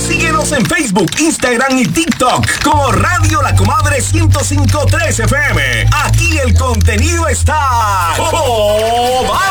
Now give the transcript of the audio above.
Síguenos en Facebook, Instagram y TikTok como Radio La Comadre 105.3 FM. Aquí el contenido está... ¡Oh, va!